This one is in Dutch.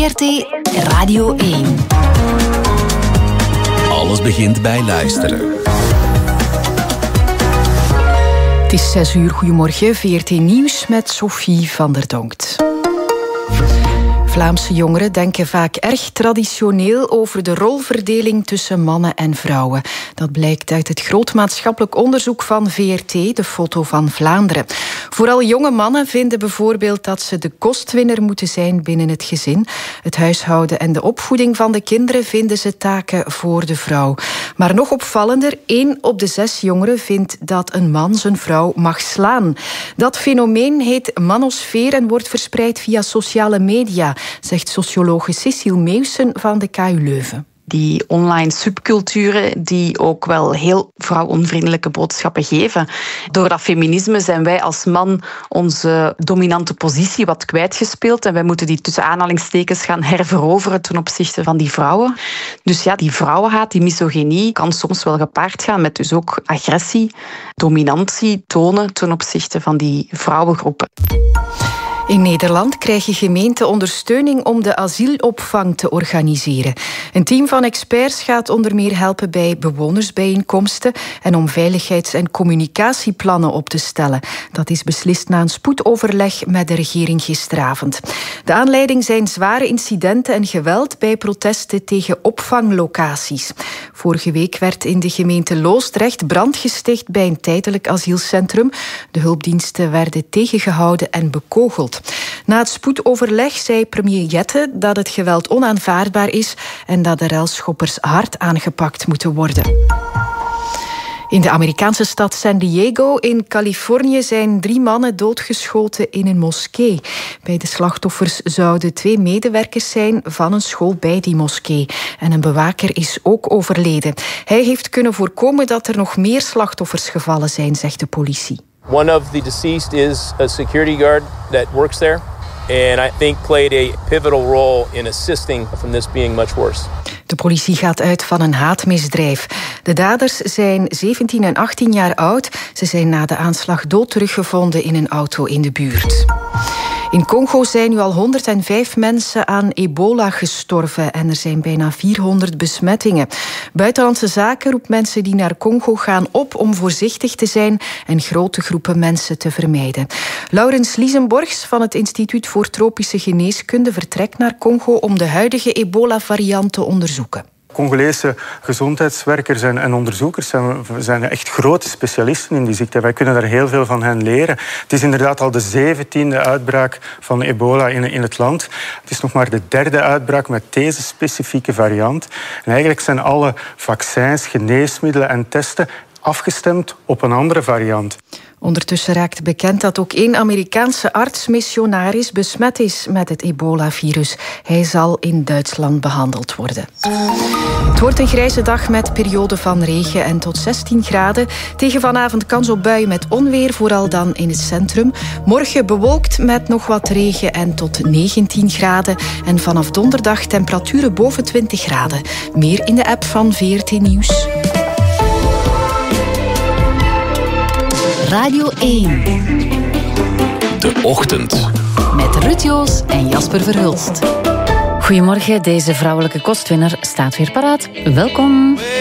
VRT Radio 1. Alles begint bij luisteren. Het is 6 uur. Goedemorgen. VRT Nieuws met Sophie van der Donkt. Vlaamse jongeren denken vaak erg traditioneel over de rolverdeling tussen mannen en vrouwen. Dat blijkt uit het groot maatschappelijk onderzoek van VRT, de Foto van Vlaanderen. Vooral jonge mannen vinden bijvoorbeeld dat ze de kostwinner moeten zijn binnen het gezin. Het huishouden en de opvoeding van de kinderen vinden ze taken voor de vrouw. Maar nog opvallender, 1 op de 6 jongeren vindt dat een man zijn vrouw mag slaan. Dat fenomeen heet manosfeer en wordt verspreid via sociale media, zegt sociologe Cecile Meeuwsen van de KU Leuven. Die online subculturen die ook wel heel vrouwonvriendelijke boodschappen geven. Door dat feminisme zijn wij als man onze dominante positie wat kwijtgespeeld en wij moeten die tussen aanhalingstekens gaan herveroveren ten opzichte van die vrouwen. Dus ja, die vrouwenhaat, die misogynie kan soms wel gepaard gaan met dus ook agressie, dominantie tonen ten opzichte van die vrouwengroepen. In Nederland krijgen gemeenten ondersteuning om de asielopvang te organiseren. Een team van experts gaat onder meer helpen bij bewonersbijeenkomsten en om veiligheids- en communicatieplannen op te stellen. Dat is beslist na een spoedoverleg met de regering gisteravond. De aanleiding zijn zware incidenten en geweld bij protesten tegen opvanglocaties. Vorige week werd in de gemeente Loosdrecht brand gesticht bij een tijdelijk asielcentrum. De hulpdiensten werden tegengehouden en bekogeld. Na het spoedoverleg zei premier Jette dat het geweld onaanvaardbaar is en dat de relschoppers hard aangepakt moeten worden. In de Amerikaanse stad San Diego in Californië zijn 3 mannen doodgeschoten in een moskee. Bij de slachtoffers zouden 2 medewerkers zijn van een school bij die moskee. En een bewaker is ook overleden. Hij heeft kunnen voorkomen dat er nog meer slachtoffers gevallen zijn, zegt de politie. One of the deceased is a security guard that works there, and I think played a pivotal role in assisting from this being much worse. De politie gaat uit van een haatmisdrijf. De daders zijn 17 en 18 jaar oud. Ze zijn na de aanslag dood teruggevonden in een auto in de buurt. In Congo zijn nu al 105 mensen aan ebola gestorven en er zijn bijna 400 besmettingen. Buitenlandse Zaken roept mensen die naar Congo gaan op om voorzichtig te zijn en grote groepen mensen te vermijden. Laurens Liesenborgs van het Instituut voor Tropische Geneeskunde vertrekt naar Congo om de huidige ebola-variant te onderzoeken. Congolese gezondheidswerkers en onderzoekers zijn echt grote specialisten in die ziekte. Wij kunnen daar heel veel van hen leren. Het is inderdaad al de 17e uitbraak van ebola in het land. Het is nog maar de 3e uitbraak met deze specifieke variant. En eigenlijk zijn alle vaccins, geneesmiddelen en testen afgestemd op een andere variant. Ondertussen raakt bekend dat ook 1 Amerikaanse arts-missionaris besmet is met het ebola-virus. Hij zal in Duitsland behandeld worden. Het wordt een grijze dag met perioden van regen en tot 16 graden. Tegen vanavond kans op buien met onweer, vooral dan in het centrum. Morgen bewolkt met nog wat regen en tot 19 graden. En vanaf donderdag temperaturen boven 20 graden. Meer in de app van VRT Nieuws. Radio 1. De Ochtend. Met Ruud Joos en Jasper Verhulst. Goedemorgen, deze vrouwelijke kostwinner staat weer paraat. Welkom.